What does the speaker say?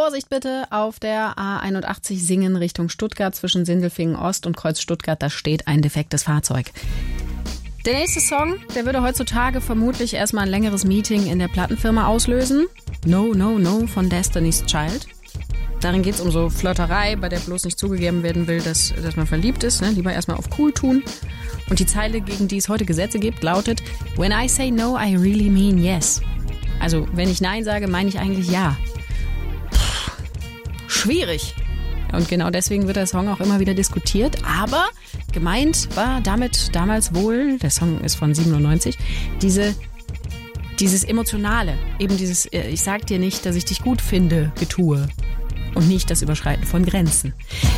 Vorsicht bitte, auf der A81 Singen Richtung Stuttgart zwischen Sindelfingen Ost und Kreuz Stuttgart, da steht ein defektes Fahrzeug. Der nächste Song, der würde heutzutage vermutlich erstmal ein längeres Meeting in der Plattenfirma auslösen. No, No, No von Destiny's Child. Darin geht es um so Flirterei, bei der bloß nicht zugegeben werden will, dass man verliebt ist. Ne? Lieber erstmal auf cool tun. Und die Zeile, gegen die es heute Gesetze gibt, lautet: When I say no, I really mean yes. Also, wenn ich Nein sage, meine ich eigentlich ja. Schwierig. Und genau deswegen wird der Song auch immer wieder diskutiert. Aber gemeint war damit damals wohl, der Song ist von 97, dieses Emotionale. Eben dieses, ich sag dir nicht, dass ich dich gut finde, Getue. Und nicht das Überschreiten von Grenzen.